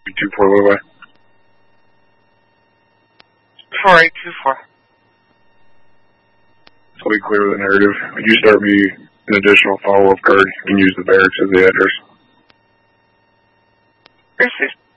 24 Lily. 4824. So I'll be clear with the narrative. Would you start me an additional follow-up card? You can use the barracks as the address. Received.